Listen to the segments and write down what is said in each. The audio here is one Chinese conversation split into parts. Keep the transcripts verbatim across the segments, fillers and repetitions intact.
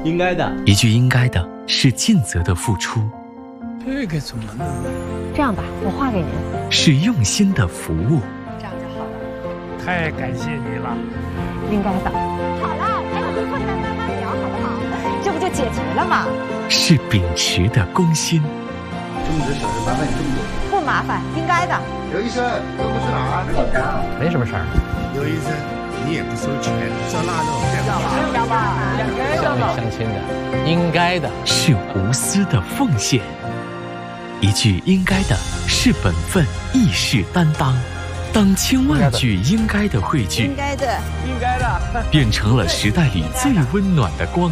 应该的。 一句应该的是尽责的付出， 这个怎么弄？ 这样吧，我画给您。 是用心的服务。 这样就好了。 太感谢你了。 应该的。好了，还有回来慢慢聊，好不好？这不就解决了吗？ 是秉持的公心。 种植小事麻烦你这么多。 不麻烦，应该的。 刘医生，这不是哪儿？ 没什么事儿。 刘医生，你也不收钱，这腊肉要吧？ 乡里乡亲的，应该的。 是无私的奉献。一句应该的是本分，亦是担当。当千万句应该的汇聚， 应该的， 应该的， 变成了时代里最温暖的光。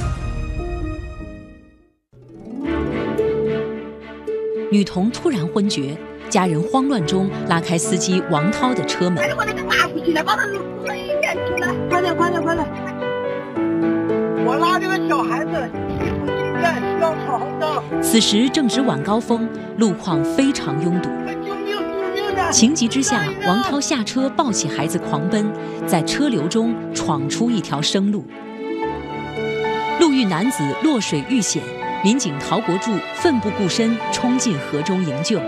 女童突然昏厥，家人慌乱中拉开司机王涛的车门。 我那个拿出去了，把他弄出来，出来，快点，快点，快点！我拉这个小孩子去福进站，需要闯红灯。 此时正值晚高峰，路况非常拥堵。 救命！救命的！ 情急之下，王涛下车抱起孩子狂奔，在车流中闯出一条生路。路遇男子落水遇险。民警陶国柱奋不顾身冲进河中营救。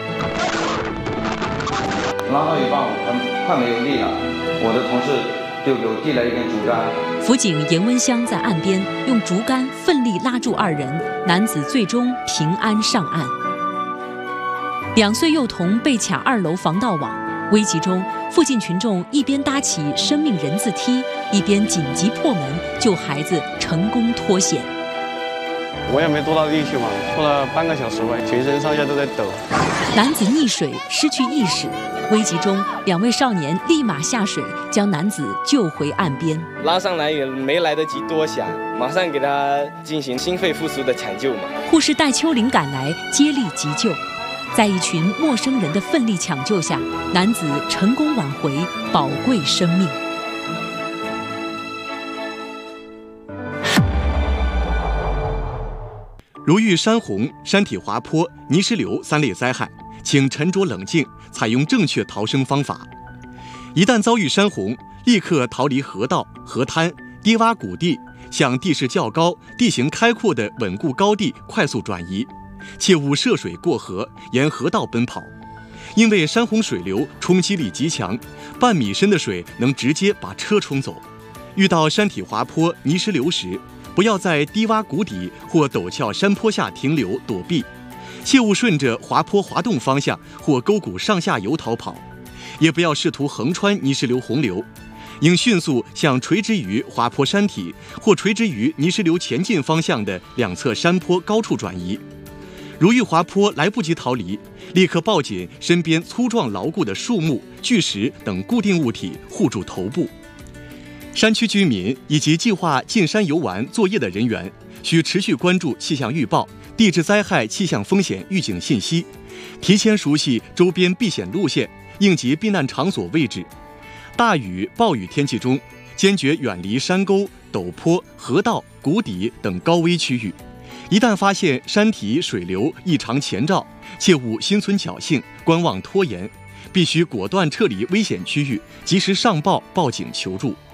拉到一半，我快没有力了，我的同事就给我递来一根竹竿。 辅警严文香在岸边用竹竿奋力拉住二人，男子最终平安上岸。两岁幼童被卡二楼防盗网，危急中，附近群众一边搭起生命人字梯，一边紧急破门救孩子，成功脱险。 我也没多大力气嘛，拖了半个小时吧，全身上下都在抖。 男子溺水失去意识，危急中，两位少年立马下水将男子救回岸边。 拉上来也没来得及多想，马上给他进行心肺复苏的抢救嘛。 护士戴秋玲赶来接力急救，在一群陌生人的奋力抢救下，男子成功挽回宝贵生命。 如遇山洪、山体滑坡、泥石流三类灾害，请沉着冷静，采用正确逃生方法。一旦遭遇山洪，立刻逃离河道、河滩、低洼谷地，向地势较高、地形开阔的稳固高地快速转移，切勿涉水过河，沿河道奔跑。因为山洪水流冲击力极强，半米深的水能直接把车冲走。遇到山体滑坡、泥石流时，不要在低洼谷底或陡峭山坡下停留躲避，切勿顺着滑坡滑动方向或沟谷上下游逃跑，也不要试图横穿泥石流洪流，应迅速向垂直于滑坡山体或垂直于泥石流前进方向的两侧山坡高处转移。如遇滑坡来不及逃离，立刻抱紧身边粗壮牢固的树木、巨石等固定物体护住头部。山区居民以及计划进山游玩作业的人员，需持续关注气象预报、地质灾害气象风险预警信息，提前熟悉周边避险路线，应急避难场所位置。大雨、暴雨天气中，坚决远离山沟、陡坡、河道、谷底等高危区域。一旦发现山体水流异常前兆，切勿心存侥幸、观望拖延，必须果断撤离危险区域，及时上报报警求助。